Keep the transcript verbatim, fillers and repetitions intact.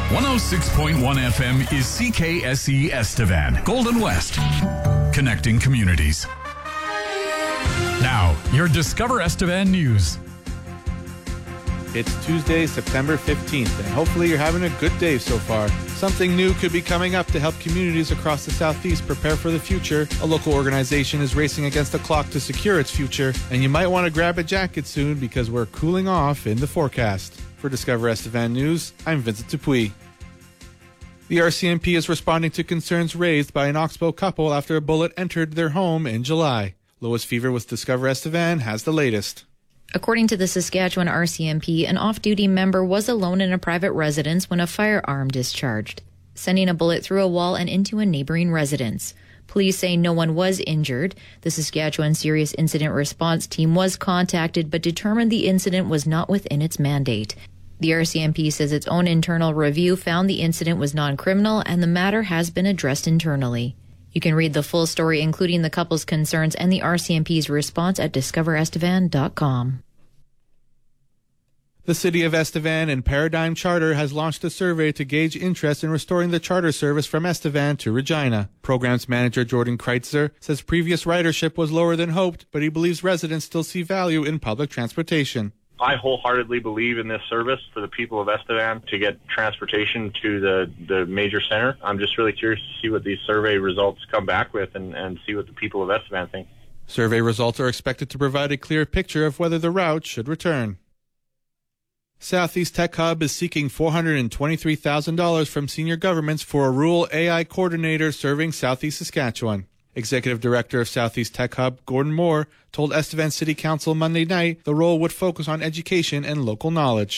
one oh six point one F M is C K S E Estevan, Golden West, connecting communities. Now, your Discover Estevan news. It's Tuesday, September fifteenth, and hopefully you're having a good day so far. Something new could be coming up to help communities across the Southeast prepare for the future. A local organization is racing against the clock to secure its future, and you might want to grab a jacket soon because we're cooling off in the forecast. For Discover Estevan News, I'm Vincent Dupuis. The R C M P is responding to concerns raised by an Oxbow couple after a bullet entered their home in July. Lois Fever with Discover Estevan has the latest. According to the Saskatchewan R C M P, an off-duty member was alone in a private residence when a firearm discharged, sending a bullet through a wall and into a neighboring residence. Police say no one was injured. The Saskatchewan Serious Incident Response Team was contacted but determined the incident was not within its mandate. The R C M P says its own internal review found the incident was non-criminal and the matter has been addressed internally. You can read the full story, including the couple's concerns and the R C M P's response at discover estevan dot com. The City of Estevan and Paradigm Charter has launched a survey to gauge interest in restoring the charter service from Estevan to Regina. Programs Manager Jordan Kreitzer says previous ridership was lower than hoped, but he believes residents still see value in public transportation. I wholeheartedly believe in this service for the people of Estevan to get transportation to the, the major center. I'm just really curious to see what these survey results come back with and, and see what the people of Estevan think. Survey results are expected to provide a clear picture of whether the route should return. Southeast Tech Hub is seeking four hundred twenty-three thousand dollars from senior governments for a rural A I coordinator serving Southeast Saskatchewan. Executive Director of Southeast Tech Hub, Gordon Moore, told Estevan City Council Monday night the role would focus on education and local knowledge.